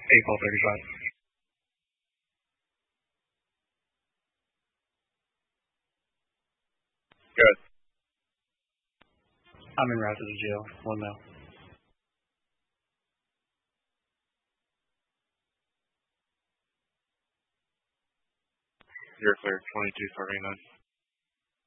April 35. Good. I'm in route to the jail. One now. You're clear. 2249.